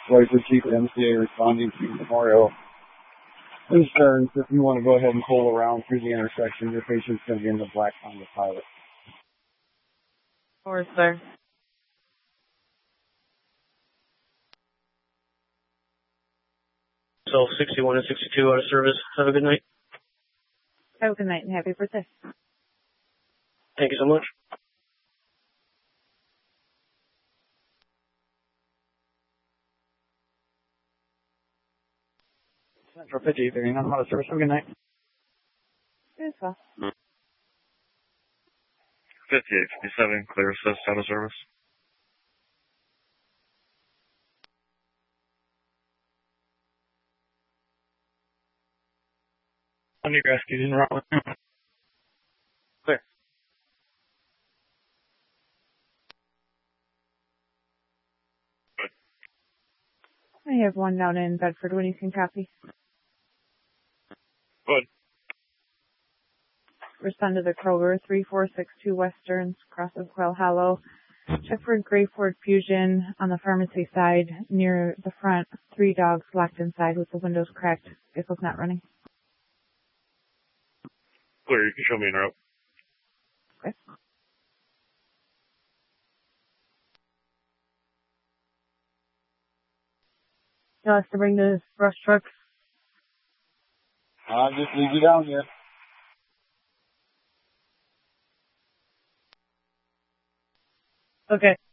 Schweitzer, Chief of MCA, responding to Memorial Insurance. If you want to go ahead and pull around through the intersection, your patient's going to be in the black Honda Pilot. Or sir. So 61 and 62 out of service. Have a good night. Have a good night and happy birthday. Thank you so much. Central 50, 39 out of service. Have a good night. You as well. 5857, clear assist out of service. On your rescue in Rutland. Clear. I have one down in Bedford when you can copy. Good. Respond to the Kroger, 3462 Westerns, cross of Quail Hollow. Check for Gray Ford Fusion on the pharmacy side near the front. 3 dogs locked inside with the windows cracked. Vehicle's not running. Clear, you can show me en route. Okay. Tell us to bring the brush truck. I'll just leave you down here. Okay.